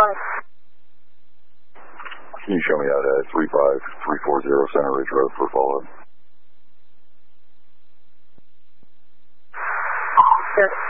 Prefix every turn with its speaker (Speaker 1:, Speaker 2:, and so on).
Speaker 1: Can you show me out at 35340 Center Ridge Road for follow-up?
Speaker 2: Sure.